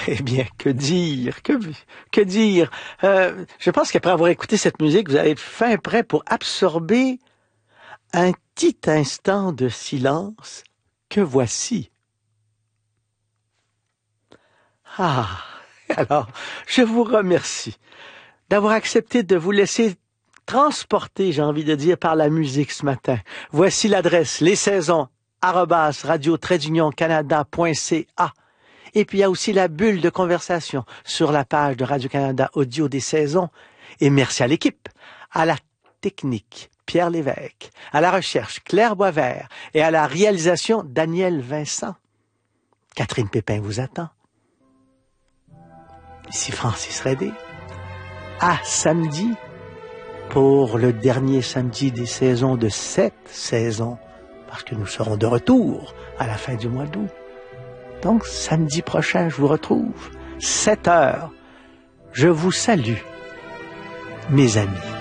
Eh bien, que dire, que dire. Je pense qu'après avoir écouté cette musique, vous allez être fin prêt pour absorber un petit instant de silence que voici. Ah, alors, je vous remercie d'avoir accepté de vous laisser transporter, j'ai envie de dire, par la musique ce matin. Voici l'adresse, lessaisons@radio-canada.ca. Et puis, il y a aussi la bulle de conversation sur la page de Radio-Canada Audio des Saisons. Et merci à l'équipe, à la technique, Pierre Lévesque, à la recherche, Claire Boisvert, et à la réalisation, Daniel Vincent. Catherine Pépin vous attend. Ici Francis Redé. À samedi, pour le dernier samedi des saisons de cette saison, parce que nous serons de retour à la fin du mois d'août. Donc, samedi prochain, je vous retrouve, 7 heures. Je vous salue, mes amis.